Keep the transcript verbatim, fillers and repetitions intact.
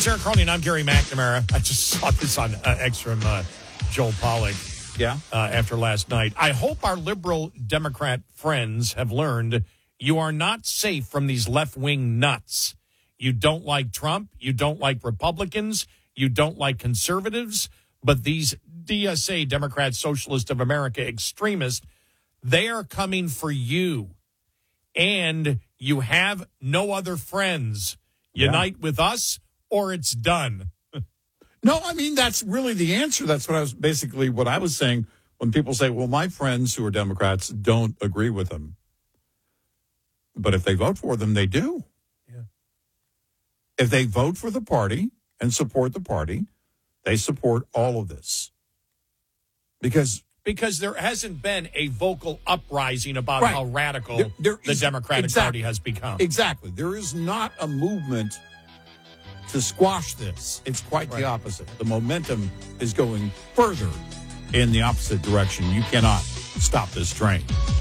It's Eric Cronin. I'm Gary McNamara. I just saw this on uh, X from uh, Joel Pollak. Yeah. Uh, after last night. I hope our liberal Democrat friends have learned you are not safe from these left-wing nuts. You don't like Trump. You don't like Republicans. You don't like conservatives. But these D S A, Democrat Socialist of America extremists, they are coming for you. And you have no other friends. Unite yeah. with us, or it's done. No, I mean, that's really the answer. That's what I was basically what I was saying when people say, well, my friends who are Democrats don't agree with them. But if they vote for them, they do. Yeah. If they vote for the party and support the party, they support all of this. Because because there hasn't been a vocal uprising about right. how radical there, there the is, Democratic exactly, Party has become. Exactly. There is not a movement to squash this. It's quite right. the opposite. The momentum is going further in the opposite direction. You cannot stop this train.